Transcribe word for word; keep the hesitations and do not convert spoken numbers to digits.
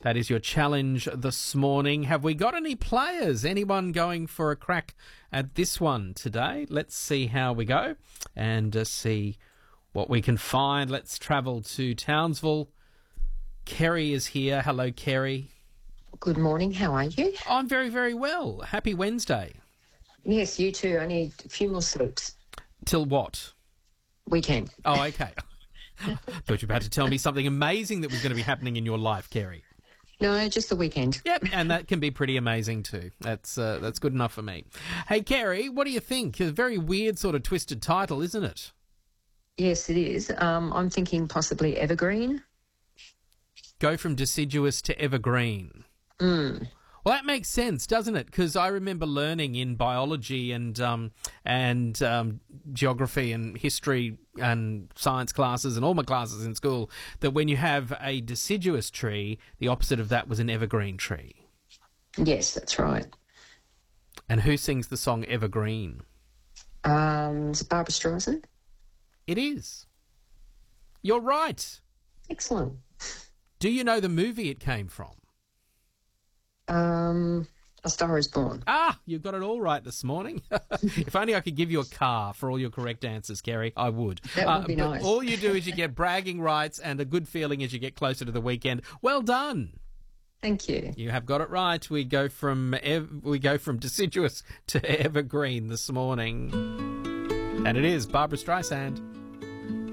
That is your challenge this morning. Have we got any players? Anyone going for a crack at this one today? Let's see how we go and uh, see what we can find. Let's travel to Townsville. Kerry is here. Hello, Kerry. Good morning. How are you? I'm very, very well. Happy Wednesday. Yes, you too. I need a few more sleeps. Till what? Weekend. Oh, okay. Thought you were about to tell me something amazing that was going to be happening in your life, Kerry. No, just the weekend. Yep, and that can be pretty amazing too. That's uh, that's good enough for me. Hey, Kerry, what do you think? A very weird sort of twisted title, isn't it? Yes, it is. Um, I'm thinking possibly evergreen. Go from deciduous to evergreen. Mm. Well, that makes sense, doesn't it? Because I remember learning in biology and um, and um, geography and history and science classes and all my classes in school that when you have a deciduous tree, the opposite of that was an evergreen tree. Yes, that's right. And who sings the song Evergreen? Um, is it Barbara Streisand? It is. You're right. Excellent. Do you know the movie it came from? Um, A Star is Born. Ah, you got it all right this morning. If only I could give you a car for all your correct answers, Kerry, I would. That would uh, be but nice. All you do is you get bragging rights and a good feeling as you get closer to the weekend. Well done. Thank you. You have got it right. We go from ev- we go from deciduous to evergreen this morning. And it is Barbara Streisand.